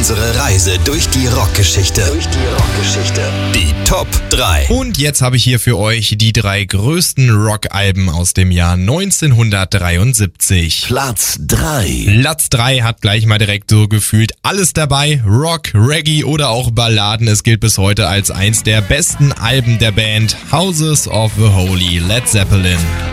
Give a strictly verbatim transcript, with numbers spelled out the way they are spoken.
unsere Reise durch die Rockgeschichte. Durch die Rockgeschichte. Die Top drei. Und jetzt habe ich hier für euch die drei größten Rockalben aus dem Jahr neunzehnhundertdreiundsiebzig. Platz drei. Platz drei hat gleich mal direkt so gefühlt alles dabei. Rock, Reggae oder auch Balladen. Es gilt bis heute als eins der besten Alben der Band Houses of the Holy, Led Zeppelin.